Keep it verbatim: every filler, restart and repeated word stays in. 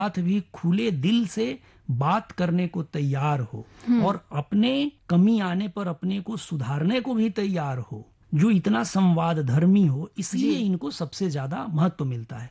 साथ भी खुले दिल से बात करने को तैयार हो और अपने कमी आने पर अपने को सुधारने को भी तैयार हो, जो इतना संवाद धर्मी हो, इसलिए जी। इनको सबसे ज्यादा महत्व मिलता है।